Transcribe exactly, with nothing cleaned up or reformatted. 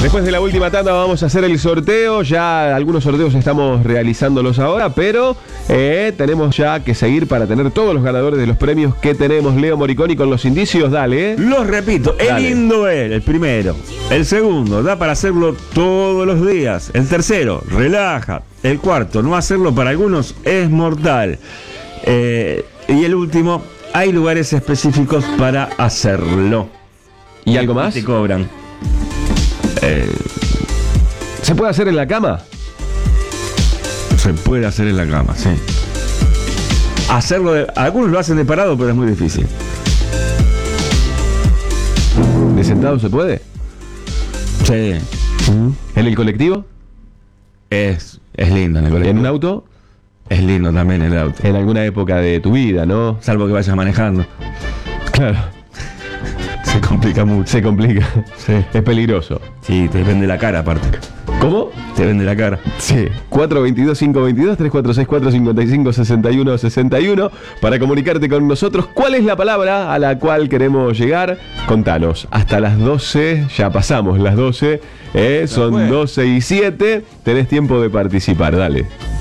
Después de la última tanda vamos a hacer el sorteo. Ya algunos sorteos estamos realizándolos ahora, pero eh, tenemos ya que seguir para tener todos los ganadores de los premios que tenemos. Leo Moriconi con los indicios, dale. Eh. Los repito, Dale. el Indoel, el primero. El segundo, da para hacerlo todos los días. El tercero, relaja. El cuarto, no hacerlo para algunos es mortal. Eh, y el último, hay lugares específicos para hacerlo. ¿Y algo más? Te cobran. Eh, ¿Se puede hacer en la cama? se puede hacer en la cama, sí. Hacerlo, de, algunos lo hacen de parado, pero es muy difícil. ¿De sentado se puede? Sí. ¿En el colectivo? Es, es lindo en el colectivo. ¿En un auto? Es lindo también el auto. En alguna época de tu vida, ¿no? Salvo que vayas manejando. Claro. Se complica mucho. Se complica. Sí. Es peligroso. Sí, te vende la cara aparte. ¿Cómo? Te vende la cara. Sí. cuatro dos dos, cinco dos dos, tres cuatro seis cuatro, cinco cinco, seis uno seis uno para comunicarte con nosotros. ¿Cuál es la palabra a la cual queremos llegar? Contanos. Hasta las doce, ya pasamos las doce, ¿eh? Son doce y siete. Tenés tiempo de participar, dale.